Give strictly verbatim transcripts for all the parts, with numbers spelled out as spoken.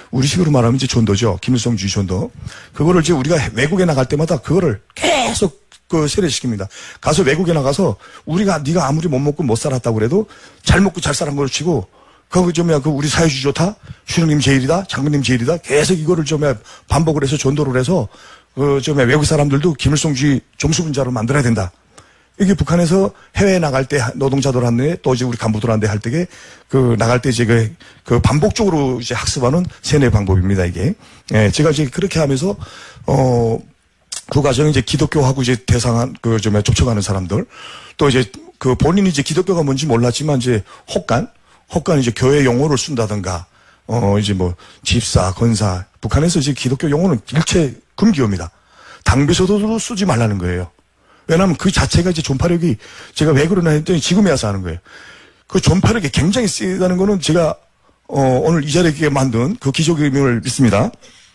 우리식으로 말하면 이제 존도죠. 김일성주의 존도. 그거를 이제 우리가 외국에 나갈 때마다 그거를 계속 그 세례시킵니다. 가서 외국에 나가서 우리가 네가 아무리 못 먹고 못 살았다고 그래도 잘 먹고 잘 살은 걸 치고 그거 좀 그 우리 사회주의 좋다. 슈령님 제일이다. 장군님 제일이다. 계속 이거를 좀 반복을 해서 존도를 해서 그 좀 외국 사람들도 김일성주의 종수분자로 만들어야 된다. 이게 북한에서 해외에 나갈 때 노동자들한테 또 이제 우리 간부들한테 할 때게 그 나갈 때 이제 그, 그 반복적으로 이제 학습하는 세뇌 방법입니다. 이게. 예, 제가 이제 그렇게 하면서 어. 그 과정에 이제 기독교하고 이제 대상한, 그, 좀, 접촉하는 사람들. 또 이제, 그 본인이 이제 기독교가 뭔지 몰랐지만 이제 혹간, 혹간 이제 교회 용어를 쓴다든가, 어, 이제 뭐, 집사, 건사. 북한에서 이제 기독교 용어는 일체 금기어입니다. 당비서도 쓰지 말라는 거예요. 왜냐하면 그 자체가 이제 존파력이 제가 왜 그러나 했더니 지금에 와서 하는 거예요. 그 존파력이 굉장히 세다는 거는 제가, 어, 오늘 이 자리에 만든 그 기적임을 믿습니다.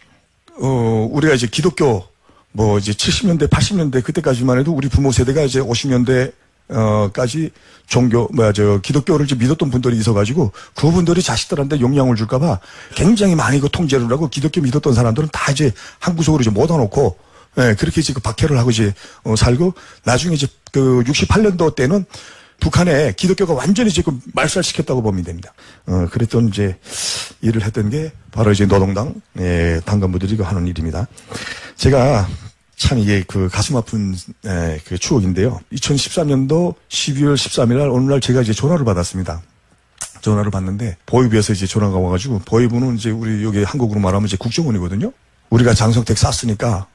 어, 우리가 이제 기독교, 뭐, 이제 칠십 년대, 팔십 년대 그때까지만 해도 우리 부모 세대가 이제 오십 년대, 어, 까지 종교, 뭐야, 저, 기독교를 이제 믿었던 분들이 있어가지고 그분들이 자식들한테 용량을 줄까봐 굉장히 많이 그 통제를 하고 기독교 믿었던 사람들은 다 이제 한 구석으로 이제 모아놓고, 예, 그렇게 이제 그 박해를 하고 이제, 어, 살고 나중에 이제 그 육십팔 년도 때는 북한에 기독교가 완전히 지금 말살시켰다고 보면 됩니다. 어, 그랬던 이제 일을 했던 게 바로 이제 노동당, 예, 당간부들이 하는 일입니다. 제가 참 이게 그 가슴 아픈, 예, 그 추억인데요. 이천십삼 년도 십이월 십삼일 날 어느 날 제가 이제 전화를 받았습니다. 전화를 받는데 보위부에서 이제 전화가 와가지고 보위부는 이제 우리 여기 한국으로 말하면 이제 국정원이거든요. 우리가 장성택 쐈으니까,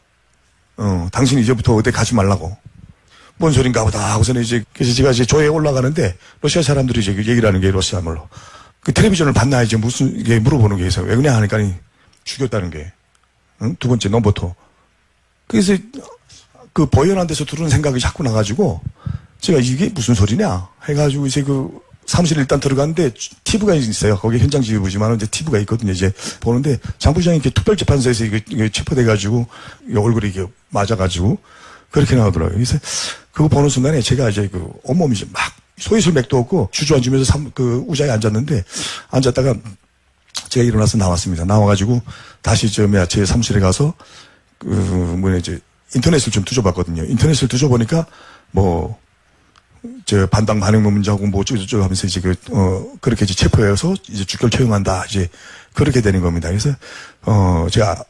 어, 당신 이제부터 어디 가지 말라고. 뭔 소린가 보다 하고서는 이제, 그래서 제가 이제 조에 올라가는데, 러시아 사람들이 이제 얘기를 하는 게 러시아 말로. 그 텔레비전을 봤나 이제 무슨, 이게 물어보는 게 있어요. 왜 그냥 하니까 죽였다는 게. 응? 두 번째, 넘버투. 그래서 그 보연한 데서 들은 생각이 자꾸 나가지고, 제가 이게 무슨 소리냐? 해가지고 이제 그 사무실에 일단 들어갔는데, 티브이가 있어요. 거기 현장 지휘부지만 이제 티브이가 있거든요. 이제 보는데, 장 부장이 이렇게 특별재판소에서 이게, 이게 체포돼가지고, 얼굴이 이게 맞아가지고, 그렇게 나오더라고요. 그래서 그거 보는 순간에 제가 이제 그 온몸이 이제 막 소이술 맥도 없고 주저앉으면서 삼, 그 의자에 앉았는데 앉았다가 제가 일어나서 나왔습니다. 나와가지고 다시 저 뭐야 제 사무실에 가서 그 뭐냐 이제 인터넷을 좀 뒤져봤거든요. 인터넷을 뒤져보니까 뭐 저 반당 반응 논문자고 뭐 어쩌고저쩌고 하면서 이제 그 어 그렇게 이제 체포해서 이제 주결 처형한다 이제 그렇게 되는 겁니다. 그래서 어 제가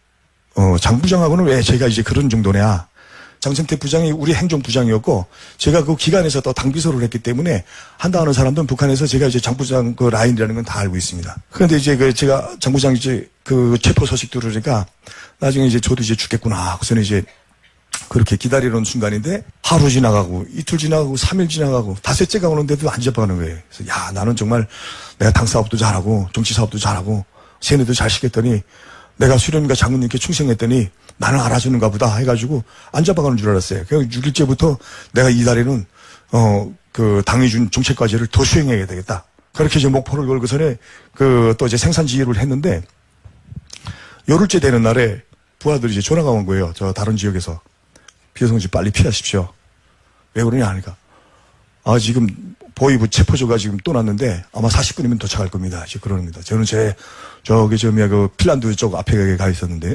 어 장 부장하고는 왜 제가 이제 그런 정도냐. 장성택 부장이 우리 행정부장이었고, 제가 그 기관에서 또 당비서를 했기 때문에, 한다 하는 사람들은 북한에서 제가 이제 장부장 그 라인이라는 건 다 알고 있습니다. 그런데 이제 그 제가 장부장 이제 그 체포 소식 들으니까, 나중에 이제 저도 이제 죽겠구나. 하고서는 이제 그렇게 기다리는 순간인데, 하루 지나가고, 이틀 지나가고, 삼일 지나가고, 닷새째가 오는데도 안 잡아가는 거예요. 그래서 야, 나는 정말 내가 당사업도 잘하고, 정치사업도 잘하고, 세뇌도 잘 시켰더니, 내가 수련님과 장군님께 충성했더니 나는 알아주는가 보다 해가지고 안 잡아가는 줄 알았어요. 그래서 육 일째부터 내가 이달에는 어, 그 당이 준 정책과제를 더 수행해야 되겠다. 그렇게 이제 목표를 걸고서는 그 또 이제 생산 지휘를 했는데 열흘째 되는 날에 부하들이 이제 전화가 온 거예요. 저 다른 지역에서. 비서성지 빨리 피하십시오. 왜 그러냐 하니까 아 지금 보위부 체포조가 지금 또 났는데 아마 사십 분이면 도착할 겁니다. 이제 그럽니다. 저는 제 저기 저 뭐야 그 핀란드 쪽 앞에 가 있었는데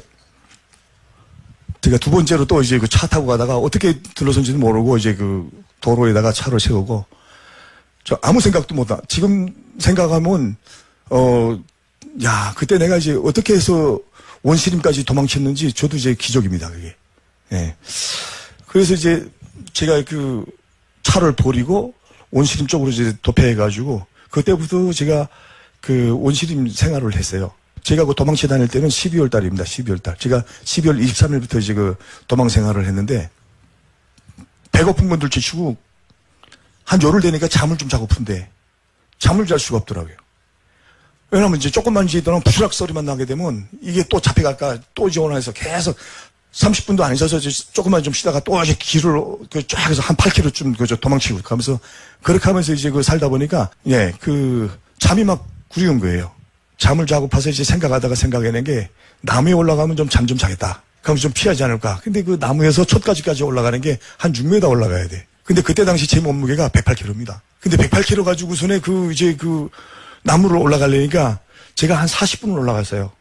제가 두 번째로 또 이제 그 차 타고 가다가 어떻게 들러선지도 모르고 이제 그 도로에다가 차를 세우고 저 아무 생각도 못하. 지금 생각하면 어 야 그때 내가 이제 어떻게 해서 원시림까지 도망쳤는지 저도 이제 기적입니다. 그게. 예. 그래서 이제 제가 그 차를 버리고 온시림 쪽으로 이제 도피해가지고, 그때부터 제가 그 온시림 생활을 했어요. 제가 그 도망치 다닐 때는 십이월 달입니다. 십이월 달. 제가 십이월 이십삼일부터 이제 그 도망 생활을 했는데, 배고픈 건 둘째치고, 한 열흘 되니까 잠을 좀 자고픈데, 잠을 잘 수가 없더라고요. 왜냐면 이제 조금만 이제 있다가 부스락 소리만 나게 되면, 이게 또 잡혀갈까, 또 전화해서 계속, 삼십 분도 안 있어서 조금만 좀 쉬다가 또 이제 길을 그 쫙 해서 한 팔 킬로미터쯤 그저 도망치고 가면서 그렇게 하면서 이제 그 살다 보니까 예, 그 잠이 막 구리운 거예요. 잠을 자고 파서 이제 생각하다가 생각해낸 게 나무에 올라가면 좀 잠 좀 자겠다. 그럼 좀 피하지 않을까. 근데 그 나무에서 촛가지까지 올라가는 게 한 육 미터 올라가야 돼. 근데 그때 당시 제 몸무게가 백팔 킬로그램입니다. 근데 백팔 킬로그램 가지고서는 그 이제 그 나무를 올라가려니까 제가 한 사십 분을 올라갔어요.